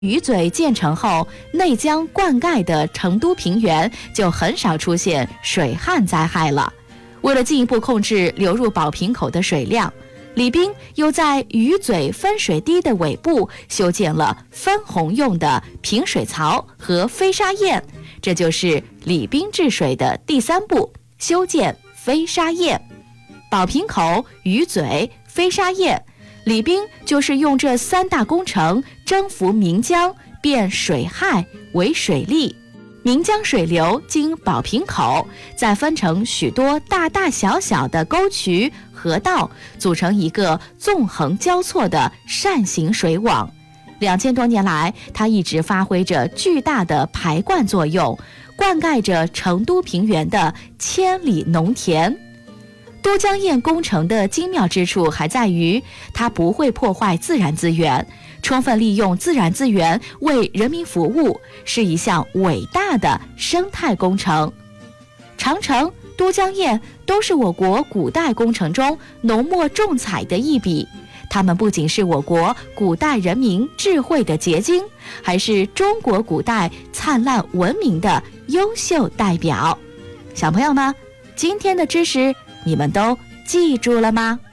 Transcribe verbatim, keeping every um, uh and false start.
鱼嘴建成后，内江灌溉的成都平原就很少出现水旱灾害了。为了进一步控制流入宝瓶口的水量，李斌又在鱼嘴分水堤的尾部修建了分洪用的平水槽和飞沙堰，这就是李斌治水的第三步，修建飞沙堰。宝瓶口、鱼嘴、飞沙堰，李斌就是用这三大工程征服岷江，变水害为水利。岷江水流经宝瓶口，再分成许多大大小小的沟渠、河道，组成一个纵横交错的扇形水网。两千多年来，它一直发挥着巨大的排灌作用，灌溉着成都平原的千里农田。都江堰工程的精妙之处还在于，它不会破坏自然资源，充分利用自然资源为人民服务，是一项伟大的生态工程。长城、都江堰都是我国古代工程中浓墨重彩的一笔，它们不仅是我国古代人民智慧的结晶，还是中国古代灿烂文明的优秀代表。小朋友们，今天的知识你们都记住了吗？